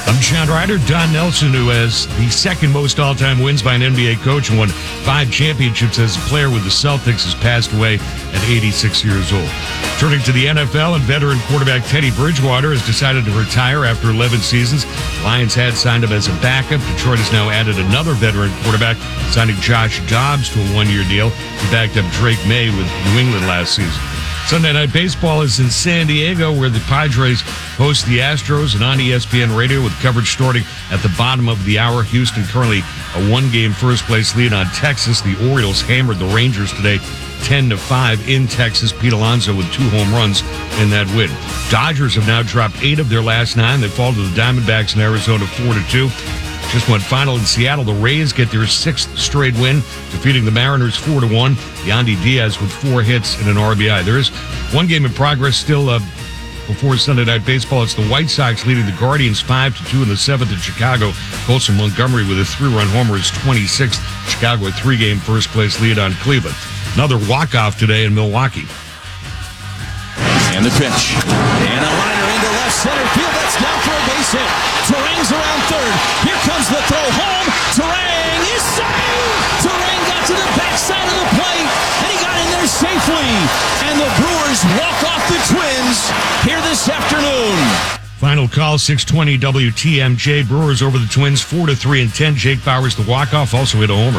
I'm John Ryder. Don Nelson, who has the second most all-time wins by an NBA coach and won 5 championships as a player with the Celtics, has passed away at 86 years old. Turning to the NFL, and veteran quarterback Teddy Bridgewater has decided to retire after 11 seasons. Lions had signed him as a backup. Detroit has now added another veteran quarterback, signing Josh Dobbs to a 1-year deal. He backed up Drake May with New England last season. Sunday Night Baseball is in San Diego, where the Padres host the Astros, and on ESPN Radio with coverage starting at the bottom of the hour. Houston currently a 1-game first-place lead on Texas. The Orioles hammered the Rangers today 10-5 in Texas. Pete Alonso with 2 home runs in that win. Dodgers have now dropped 8 of their last 9. They fall to the Diamondbacks in Arizona 4-2. Just went final in Seattle. The Rays get their 6th straight win, defeating the Mariners 4-1. Yandy Diaz with 4 hits and an RBI. There is one game in progress still before Sunday Night Baseball. It's the White Sox leading the Guardians 5-2 in the 7th in Chicago. Colson Montgomery with a 3-run homer is 26th. Chicago a 3-game first-place lead on Cleveland. Another walk-off today in Milwaukee. And the pitch. And a liner into left center field. That's down for a base hit. Terang's around third. Here comes the throw home. Terang is saved. Terang got to the backside of the plate, and he got in there safely. And the Brewers walk off the Twins here this afternoon. Final call, 620 WTMJ. Brewers over the Twins, 4-3 in 10. Jake Bauers, the walk-off, also hit a homer.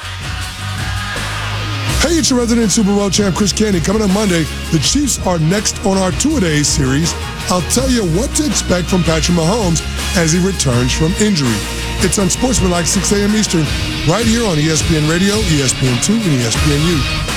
Hey, it's your resident Super Bowl champ, Chris Candy. Coming on Monday, the Chiefs are next on our two-a-days series. I'll tell you what to expect from Patrick Mahomes as he returns from injury. It's on Sportsmanlike, 6 a.m. Eastern, right here on ESPN Radio, ESPN2, and ESPNU.